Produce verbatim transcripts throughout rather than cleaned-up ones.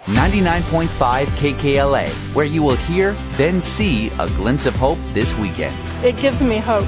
ninety-nine point five K K L A, where you will hear, then see a glimpse of hope this weekend. It gives me hope.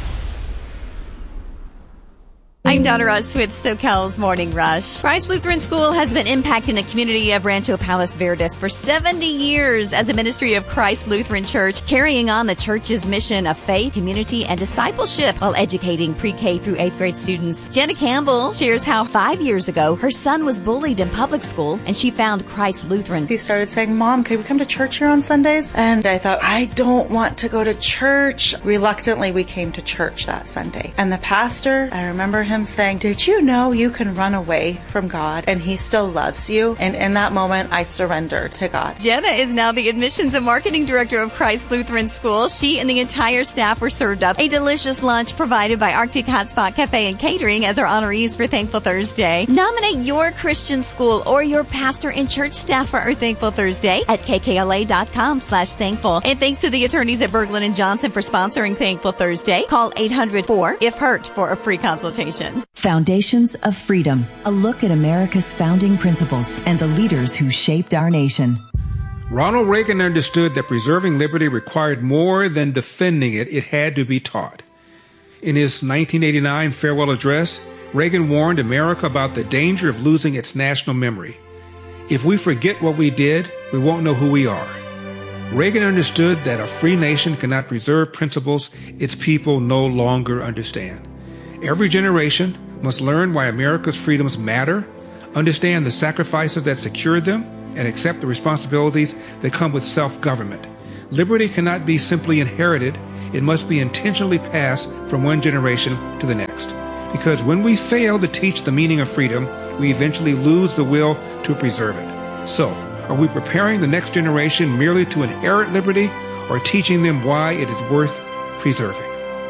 I'm Donna Rush with SoCal's Morning Rush. Christ Lutheran School has been impacting the community of Rancho Palos Verdes for seventy years as a ministry of Christ Lutheran Church, carrying on the church's mission of faith, community, and discipleship while educating pre-K through eighth grade students. Jenna Campbell shares how five years ago her son was bullied in public school and she found Christ Lutheran. He started saying, "Mom, can we come to church here on Sundays?" And I thought, I don't want to go to church. Reluctantly, we came to church that Sunday. And the pastor, I remember him saying, "Did you know you can run away from God and He still loves you?" And in that moment, I surrendered to God. Jenna is now the admissions and marketing director of Christ Lutheran School. She and the entire staff were served up a delicious lunch provided by Arctic Hot Spot Cafe and Catering as our honorees for Thankful Thursday. Nominate your Christian school or your pastor and church staff for our Thankful Thursday at kkla.com slash thankful. And thanks to the attorneys at Berglund and Johnson for sponsoring Thankful Thursday. Call eight hundred four if hurt for a free consultation. Foundations of Freedom, a look at America's founding principles and the leaders who shaped our nation. Ronald Reagan understood that preserving liberty required more than defending it, it had to be taught. In his nineteen eighty-nine farewell address, Reagan warned America about the danger of losing its national memory. If we forget what we did, we won't know who we are. Reagan understood that a free nation cannot preserve principles its people no longer understand. Every generation must learn why America's freedoms matter, understand the sacrifices that secured them, and accept the responsibilities that come with self-government. Liberty cannot be simply inherited. It must be intentionally passed from one generation to the next. Because when we fail to teach the meaning of freedom, we eventually lose the will to preserve it. So, are we preparing the next generation merely to inherit liberty, or teaching them why it is worth preserving?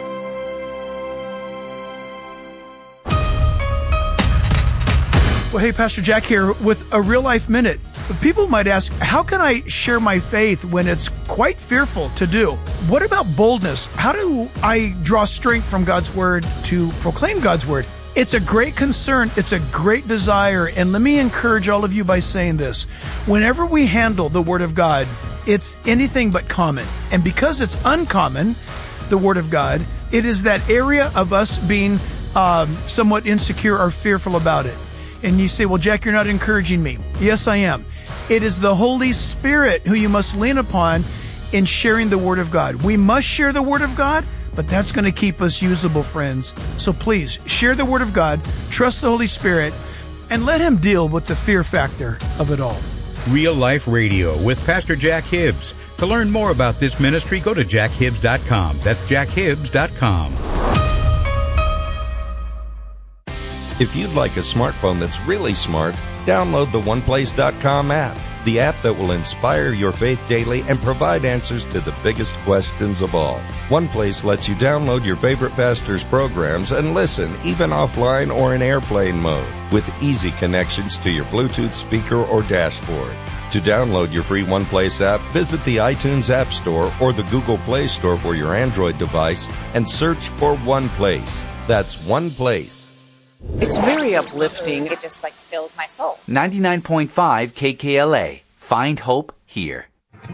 Well, hey, Pastor Jack here with a Real Life Minute. People might ask, how can I share my faith when it's quite fearful to do? What about boldness? How do I draw strength from God's Word to proclaim God's Word? It's a great concern. It's a great desire. And let me encourage all of you by saying this. Whenever we handle the Word of God, it's anything but common. And because it's uncommon, the Word of God, it is that area of us being um, somewhat insecure or fearful about it. And you say, well, Jack, you're not encouraging me. Yes, I am. It is the Holy Spirit who you must lean upon in sharing the Word of God. We must share the Word of God, but that's going to keep us usable, friends. So please, share the Word of God, trust the Holy Spirit, and let Him deal with the fear factor of it all. Real Life Radio with Pastor Jack Hibbs. To learn more about this ministry, go to jack hibbs dot com. That's jack hibbs dot com. If you'd like a smartphone that's really smart, download the one place dot com app, the app that will inspire your faith daily and provide answers to the biggest questions of all. OnePlace lets you download your favorite pastor's programs and listen, even offline or in airplane mode, with easy connections to your Bluetooth speaker or dashboard. To download your free OnePlace app, visit the iTunes App Store or the Google Play Store for your Android device and search for OnePlace. That's OnePlace. It's very uplifting. It just like fills my soul. ninety-nine point five K K L A. Find hope here.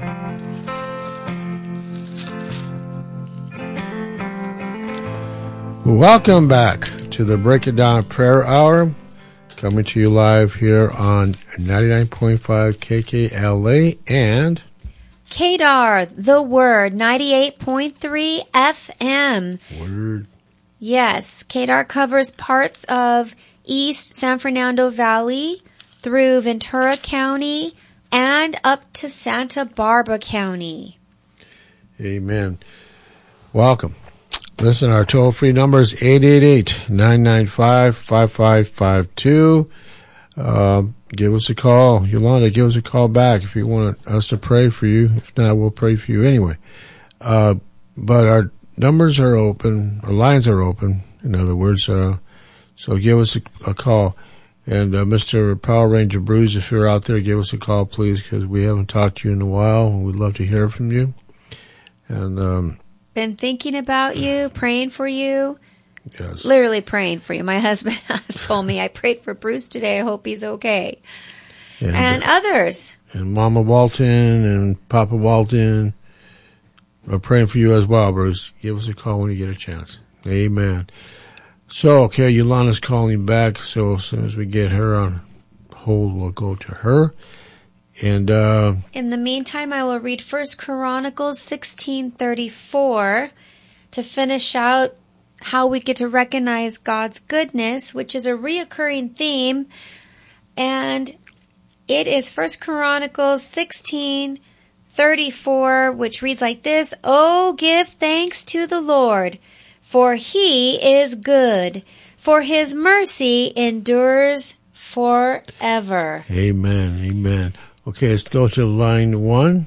Welcome back to the Break It Down Prayer Hour. Coming to you live here on ninety-nine point five K K L A and K D A R, The Word, ninety-eight point three F M. Word. Yes, K D A R covers parts of East San Fernando Valley through Ventura County and up to Santa Barbara County. Amen. Welcome. Listen, our toll-free number is eight eight eight, nine nine five, five five five two. Uh, give us a call. Yolanda, give us a call back if you want us to pray for you. If not, we'll pray for you anyway. Uh, but our numbers are open, our lines are open, in other words, uh, so give us a, a call. And uh, Mister Power Ranger Bruce, if you're out there, give us a call, please, because we haven't talked to you in a while, and we'd love to hear from you. And um, been thinking about you, praying for you. Yes. Literally praying for you. My husband has told me, I prayed for Bruce today. I hope he's okay. And, and uh, others. And Mama Walton and Papa Walton. We're praying for you as well, Bruce. Give us a call when you get a chance. Amen. So, okay, Yolanda's calling back, so as soon as we get her on hold, we'll go to her. And uh, in the meantime, I will read First Chronicles sixteen thirty-four to finish out how we get to recognize God's goodness, which is a reoccurring theme. And it is First Chronicles sixteen thirty-four, which reads like this: Oh, give thanks to the Lord, for he is good, for his mercy endures forever. Amen, amen. Okay, let's go to line one.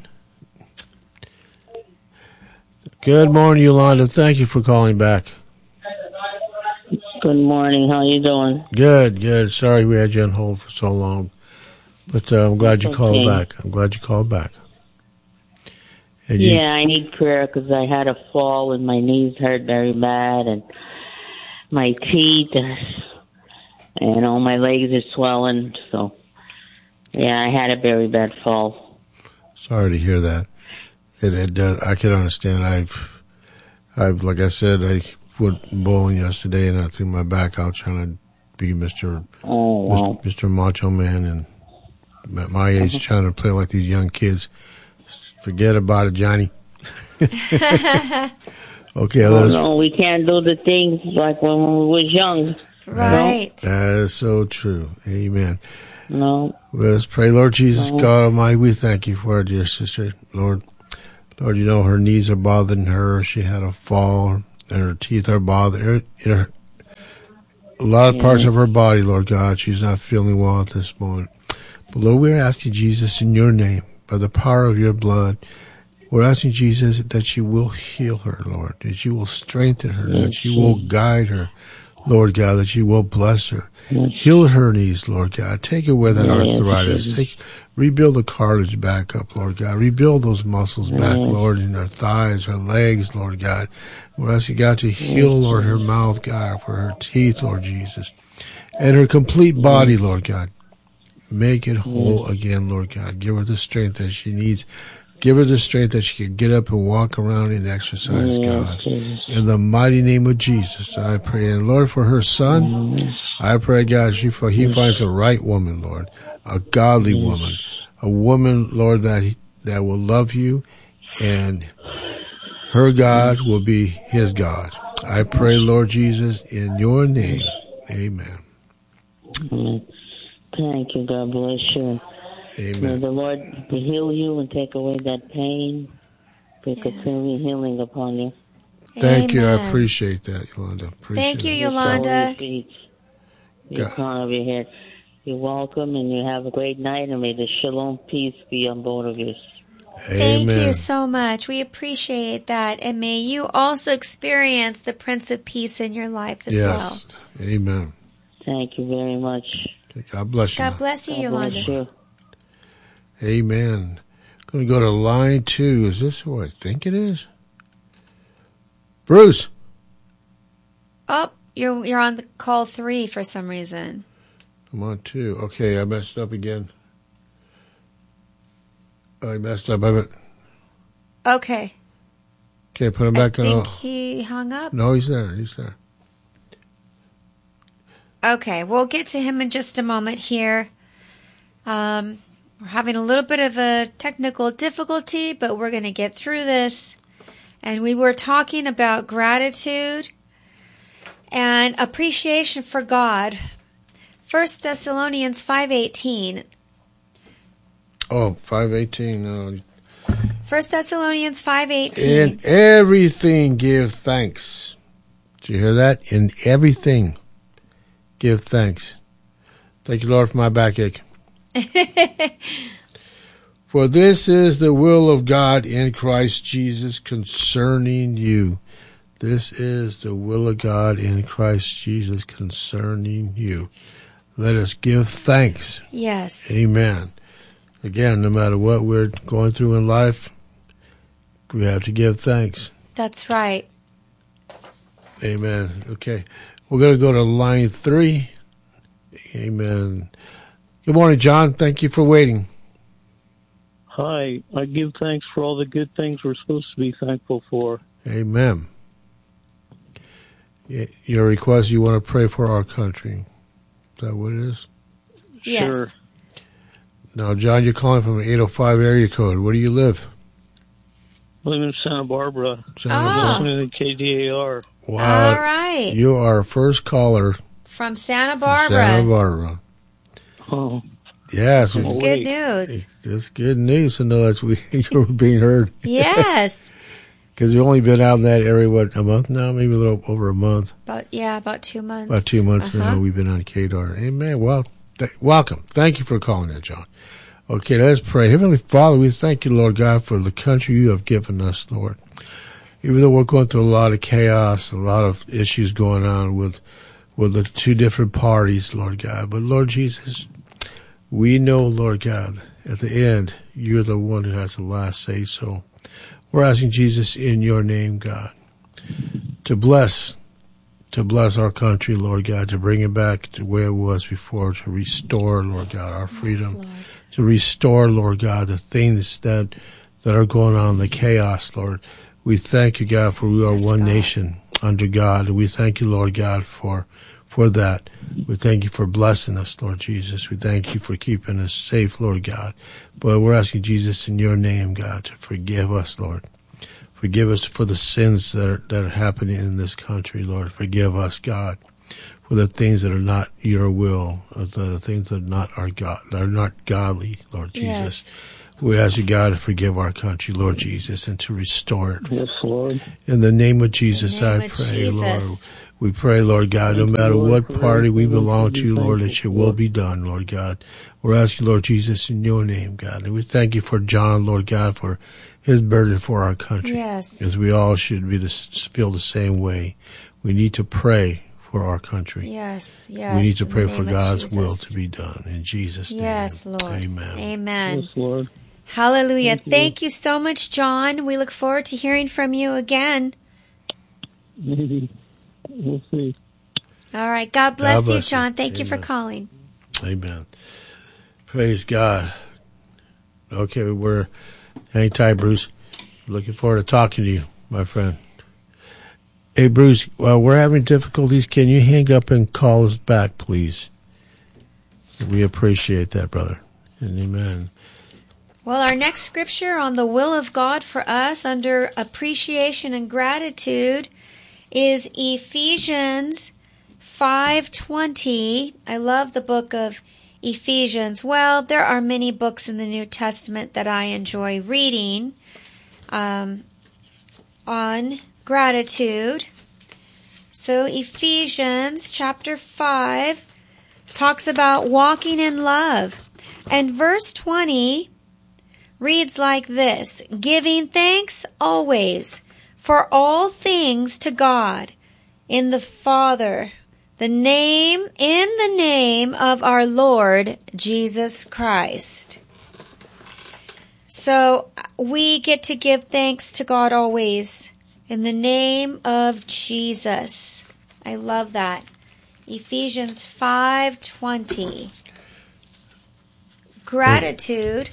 Good morning, Yolanda. Thank you for calling back. Good morning. How you doing? Good, good. Sorry we had you on hold for so long, but uh, I'm glad you Okay. called back. I'm glad you called back. And you, Yeah, I need prayer because I had a fall and my knees hurt very bad and my teeth and all my legs are swelling. So, yeah, I had a very bad fall. Sorry to hear that. It, it does. I can understand. I've, I've, like I said, I went bowling yesterday and I threw my back out trying to be Mister Oh, wow. Mister Mister Macho Man, and at my age, Uh-huh. trying to play like these young kids. Forget about it, Johnny. Okay, let Oh, us. no, we can't do the things like when we was young. Right. That is so true. Amen. No. Let us pray. Lord Jesus, No. God Almighty, we thank you for our dear sister. Lord, Lord, you know her knees are bothering her. She had a fall, and her teeth are bothering her. her a lot of parts Yeah. of her body, Lord God, she's not feeling well at this moment. But Lord, we're asking Jesus in your name, by the power of your blood, we're asking Jesus that you will heal her, Lord, that you will strengthen her, that you will guide her, Lord God, that you will bless her. Heal her knees, Lord God. Take away that Yes, arthritis. Jesus. Take, rebuild the cartilage back up, Lord God. Rebuild those muscles back, Yes. Lord, in her thighs, her legs, Lord God. We're asking God to heal, Lord, her mouth, God, for her teeth, Lord Jesus, and her complete body, Lord God. Make it whole again, Lord God. Give her the strength that she needs. Give her the strength that she can get up and walk around and exercise, Yes, God. Jesus. In the mighty name of Jesus, I pray. And Lord, for her son, I pray, God, she, for he finds the right woman, Lord, a godly woman, a woman, Lord, that he, that will love you, and her God will be his God. I pray, Lord Jesus, in your name. Amen. Mm. Thank you. God bless you. May Amen. the Lord heal you and take away that pain. Be continually healing upon you. Thank you. I Amen. appreciate that, Yolanda. Appreciate Thank you, it. Yolanda. The God. crown of your head. You're welcome, and you have a great night, and may the shalom peace be on both of you. Thank Amen. you so much. We appreciate that. And may you also experience the Prince of Peace in your life as Yes. Amen. Thank you very much. Okay, God bless you. well. God bless you, God Yolanda. bless you. Amen. Going to go to line two. Is this who I think it is? Bruce. Oh, you're you're on the call three for some reason. I'm on two. Okay, I messed up again. I messed up. I meant, Okay. okay, put him I back think on. he hung up. No, he's there. He's there. Okay, we'll get to him in just a moment here. Um, we're having a little bit of a technical difficulty, but we're going to get through this. And we were talking about gratitude and appreciation for God. First Thessalonians five eighteen. Oh, five eighteen. No. First Thessalonians five eighteen. In everything give thanks. Did you hear that? In everything give thanks. Thank you, Lord, for my backache. For this is the will of God in Christ Jesus concerning you. This is the will of God in Christ Jesus concerning you. Let us give thanks. Yes. Amen. Again, no matter what we're going through in life, we have to give thanks. That's right. Amen. Okay. We're going to go to line three. Amen. Good morning, John. Thank you for waiting. Hi. I give thanks for all the good things we're supposed to be thankful for. Amen. Your request, you want to pray for our country. Is that what it is? Yes. Sure. Now, John, you're calling from an eight oh five area code. Where do you live? I live in Santa Barbara. Santa Oh. Barbara. Listening to K D A R. Wow. All right. You are our first caller From Santa from Barbara. Santa Barbara. Oh. Yes. This is it's- good news. It's good news to know that we, you're being heard. Yes. Because we've only been out in that area, what, a month now? Maybe a little over a month. About yeah, about two months. About two months Uh-huh. now we've been on K D A R. Amen. Well, th- welcome. Thank you for calling in, John. Okay, let's pray. Heavenly Father, we thank you, Lord God, for the country you have given us, Lord. Even though we're going through a lot of chaos, a lot of issues going on with with the two different parties, Lord God. But, Lord Jesus, we know, Lord God, at the end, you're the one who has the last say. So we're asking Jesus in your name, God, to bless, to bless our country, Lord God, to bring it back to where it was before, to restore, Lord God, our freedom, yes, to restore, Lord God, the things that that are going on, the chaos, Lord. We thank you, God, for we are yes, one God. Nation under God. And we thank you, Lord God, for for that. We thank you for blessing us, Lord Jesus. We thank you for keeping us safe, Lord God. But we're asking Jesus in your name, God, to forgive us, Lord. Forgive us for the sins that are, that are happening in this country, Lord. Forgive us, God, for the things that are not your will, the things that are not our God, that are not godly, Lord Jesus. Yes. We ask you, God, to forgive our country, Lord Jesus, and to restore it. Yes, Lord. In the name of Jesus, name I of pray, Jesus. Lord. We pray, Lord God, no matter what party we belong to, Lord, that your will be done, Lord God. We're asking, Lord Jesus, in your name, God. And we thank you for John, Lord God, for his burden for our country. Yes. As we all should be the, feel the same way. We need to pray for our country. Yes, yes. We need to pray for God's Jesus. will to be done. In Jesus' name. Yes, Lord. Amen. Amen. Yes, Lord. Hallelujah. Thank you. Thank you so much, John. We look forward to hearing from you again. Maybe. We'll see. All right. God bless, God bless you, John. you. Thank you for Amen. calling. Amen. Praise God. Okay, we're hang tight, Bruce. Looking forward to talking to you, my friend. Hey, Bruce, well, we're having difficulties. Can you hang up and call us back, please? We appreciate that, brother. And amen. Well, our next scripture on the will of God for us under appreciation and gratitude is Ephesians five twenty. I love the book of Ephesians. Well, there are many books in the New Testament that I enjoy reading um, on gratitude. So Ephesians chapter five talks about walking in love. And verse twenty reads like this: giving thanks always for all things to God in the Father, the name, in the name of our Lord Jesus Christ. So we get to give thanks to God always in the name of Jesus. I love that. Ephesians five twenty. Gratitude.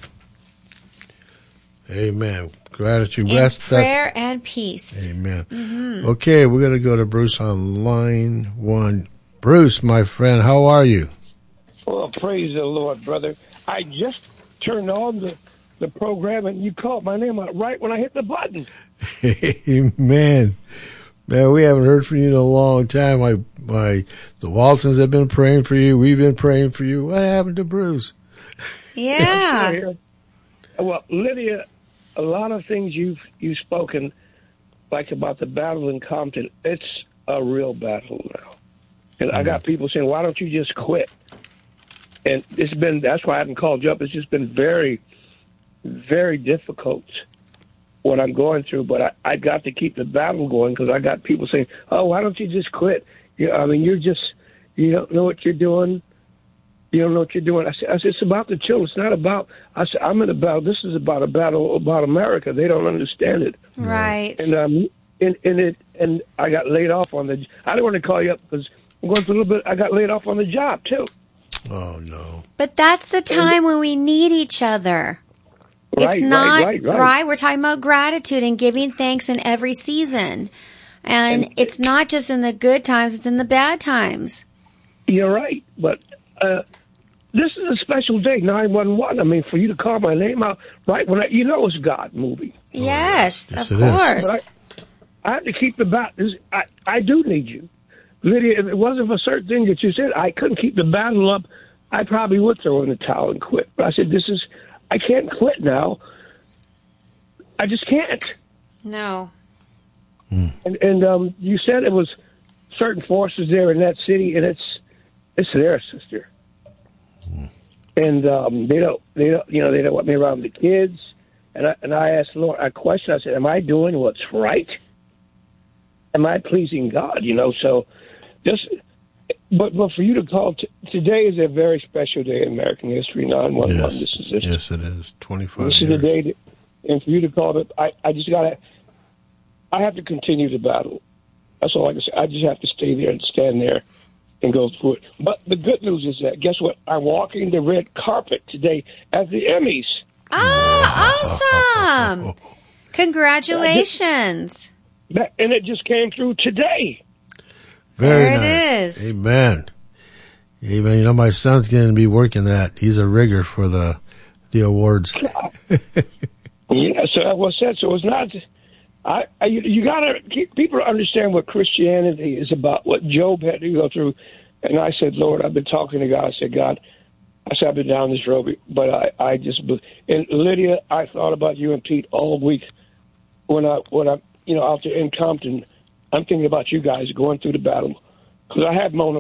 Amen. Gratitude. In That's prayer that. and peace. Amen. Mm-hmm. Okay, we're going to go to Bruce on line one. Bruce, my friend, how are you? Well, praise the Lord, brother. I just turned on the, the program, and you called my name out right when I hit the button. Amen. Man, we haven't heard from you in a long time. My, my, the Waltons have been praying for you. We've been praying for you. What happened to Bruce? Yeah. Well, Lydia, a lot of things you've you've spoken, like about the battle in Compton, it's a real battle now. And mm-hmm. I got people saying, why don't you just quit? And it's been, that's why I haven't called you up. It's just been very, very difficult what I'm going through. But I, I got to keep the battle going because I got people saying, oh, why don't you just quit? You, I mean, you're just, you don't know what you're doing. You don't know what you're doing. I said, I said, it's about the children. It's not about, I said, I'm in a battle. This is about a battle about America. They don't understand it. Right. And, um, and, and it, and I got laid off on the, I didn't want to call you up because I'm going through a little bit, I got laid off on the job too. Oh, no. But that's the time when we need each other. Right, it's not, right, right, right. We're talking about gratitude and giving thanks in every season. And, and it's not just in the good times, it's in the bad times. You're right. But uh, this is a special day, nine one one. I mean, for you to call my name out, right, when I, you know it's God moving. Yes, yes of course. But I, I have to keep the battle. I, I do need you. Lydia, if it wasn't for certain things that you said, I couldn't keep the battle up. I probably would throw in the towel and quit. But I said, this is, I can't quit now. I just can't. No. Mm. And, and um, you said it was certain forces there in that city, and it's it's there, sister. Mm. And um, they don't, they don't, you know, they don't want me around the kids. And I, and I asked the Lord, I questioned, I said, am I doing what's right? Am I pleasing God? You know, so just, but, but for you to call, t- today is a very special day in American history, nine one one. Yes, This is it. yes, it is. twenty-five This years. is the day, that, and for you to call it, I, I just got to, I have to continue the battle. That's all I can say. I just have to stay there and stand there and go through it. But the good news is that, guess what? I'm walking the red carpet today at the Emmys. Ah, awesome. Congratulations. That, and it just came through today. Very there it nice. is. Amen. Amen. You know, my son's going to be working that. He's a rigger for the the awards. Yeah, so that was said. So it's not. I, I you, you got to keep people to understand what Christianity is about. What Job had to go through, and I said, Lord, I've been talking to God. I said, God, I said I've been down this road, but I, I just. And Lydia, I thought about you and Pete all week when I when I you know out there in Compton. I'm thinking about you guys going through the battle because I had Mona